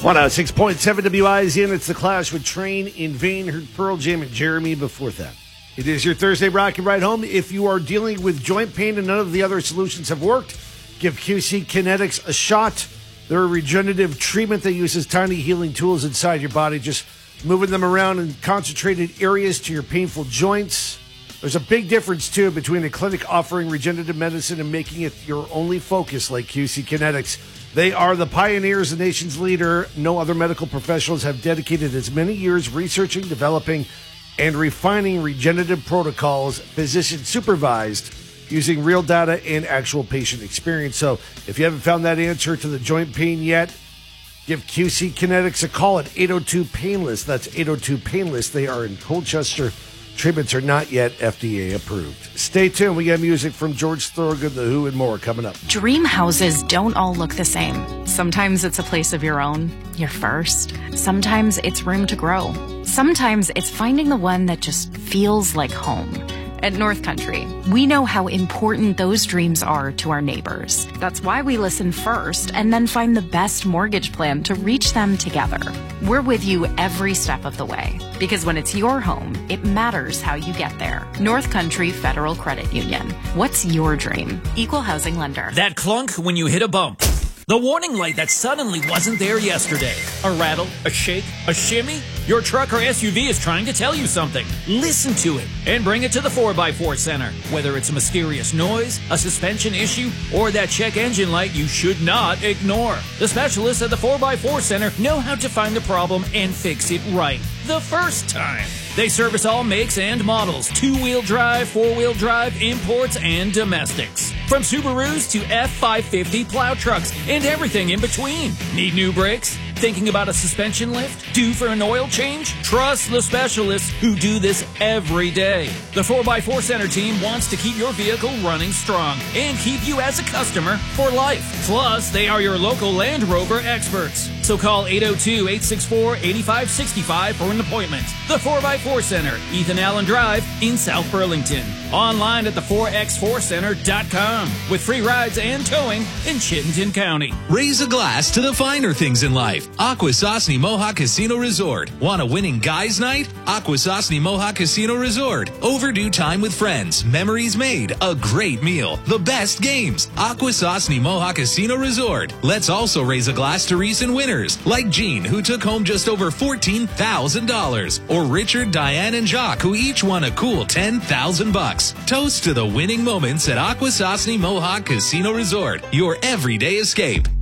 106.7 WIZN. It's the Clash with Train in Vain. Heard Pearl Jam and Jeremy before that. It is your Thursday Rocky Ride Home. If you are dealing with joint pain and none of the other solutions have worked, give QC Kinetics a shot. They're a regenerative treatment that uses tiny healing tools inside your body, just moving them around in concentrated areas to your painful joints. There's a big difference, too, between a clinic offering regenerative medicine and making it your only focus like QC Kinetics. They are the pioneers, the nation's leader. No other medical professionals have dedicated as many years researching, developing, and refining regenerative protocols, physician supervised, using real data and actual patient experience. So if you haven't found that answer to the joint pain yet, give QC Kinetics a call at 802-PAINLESS. That's 802-PAINLESS. They are in Colchester. Treatments are not yet FDA approved. Stay tuned. We got music from George Thorogood, The Who, and more coming up. Dream houses don't all look the same. Sometimes it's a place of your own, your first. Sometimes it's room to grow. Sometimes it's finding the one that just feels like home. At North Country, we know how important those dreams are to our neighbors. That's why we listen first and then find the best mortgage plan to reach them together. We're with you every step of the way, because when it's your home, it matters how you get there. North Country Federal Credit Union. What's your dream? Equal housing lender. That clunk when you hit a bump. The warning light that suddenly wasn't there yesterday. A rattle, a shake, a shimmy. Your truck or SUV is trying to tell you something. Listen to it and bring it to the 4x4 Center. Whether it's a mysterious noise, a suspension issue, or that check engine light you should not ignore. The specialists at the 4x4 Center know how to find the problem and fix it right the first time. They service all makes and models, 2-wheel drive, 4-wheel drive, imports, and domestics. From Subarus to F550 plow trucks and everything in between. Need new brakes? Thinking about a suspension lift? Due for an oil change? Trust the specialists who do this every day. The 4x4 Center team wants to keep your vehicle running strong and keep you as a customer for life. Plus, they are your local Land Rover experts. So call 802-864-8565 for an appointment. The 4x4 Center, Ethan Allen Drive in South Burlington. Online at the4x4center.com with free rides and towing in Chittenden County. Raise a glass to the finer things in life. Akwesasne Mohawk Casino Resort. Want a winning guys night? Akwesasne Mohawk Casino Resort. Overdue time with friends. Memories made. A great meal. The best games. Akwesasne Mohawk Casino Resort. Let's also raise a glass to recent winners like Gene, who took home just over $14,000, or Richard, Diane, and Jacques, who each won a cool $10,000. Toast to the winning moments at Akwesasne Mohawk Casino Resort. Your everyday escape.